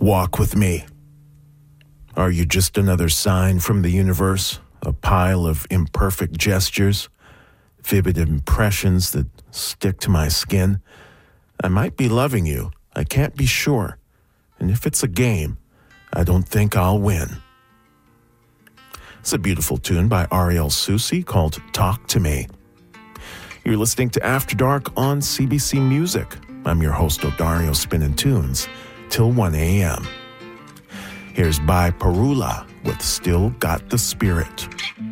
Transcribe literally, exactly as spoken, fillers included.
Walk with me. Are you just another sign from the universe? A pile of imperfect gestures? Vivid impressions that stick to my skin? I might be loving you. I can't be sure. And if it's a game, I don't think I'll win. It's a beautiful tune by Ariel Soucy called Talk to Me. You're listening to After Dark on C B C Music. I'm your host, Odario Spinnin' Tunes, till one a.m. Here's By Parula with Still Got the Spirit.